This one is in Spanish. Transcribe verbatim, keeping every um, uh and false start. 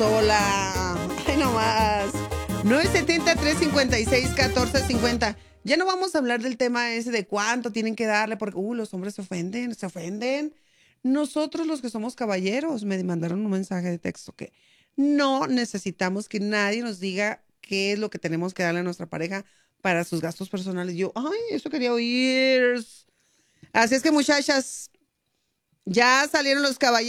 sola. Ay, nomás. nueve setenta, trescientos cincuenta y seis, catorce cincuenta. Ya no vamos a hablar del tema ese de cuánto tienen que darle, porque uh, los hombres se ofenden, se ofenden. Nosotros los que somos caballeros, me mandaron un mensaje de texto que no necesitamos que nadie nos diga qué es lo que tenemos que darle a nuestra pareja para sus gastos personales. Yo, ay, eso quería oír. Así es que, muchachas, ya salieron los caballeros.